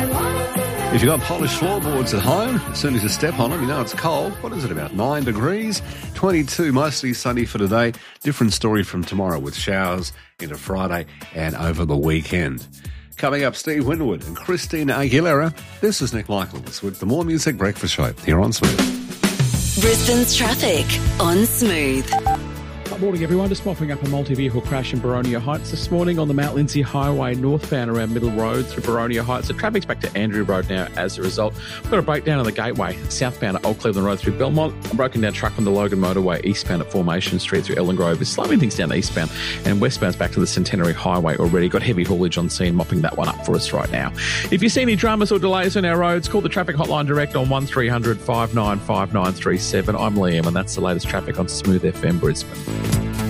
If you've got polished floorboards at home, as soon as you step on them, you know it's cold. What is it, about 9 degrees? 22, mostly sunny for today. Different story from tomorrow with showers into Friday and over the weekend. Coming up, Steve Winwood and Christina Aguilera. This is Nick Michaels with the More Music Breakfast Show here on Smooth. Brisbane's traffic on Smooth. Good morning, everyone. Just mopping up a multi-vehicle crash in Boronia Heights this morning on the Mount Lindesay Highway northbound around Middle Road through Boronia Heights. The traffic's back to Andrew Road now as a result. We've got a breakdown on the Gateway southbound at Old Cleveland Road through Belmont. A broken down truck on the Logan Motorway eastbound at Formation Street through Ellen Grove is slowing things down eastbound, and westbound's back to the Centenary Highway already. Got heavy haulage on scene, mopping that one up for us right now. If you see any dramas or delays on our roads, call the traffic hotline direct on 1300 595937. I'm Liam, and that's the latest traffic on Smooth FM Brisbane.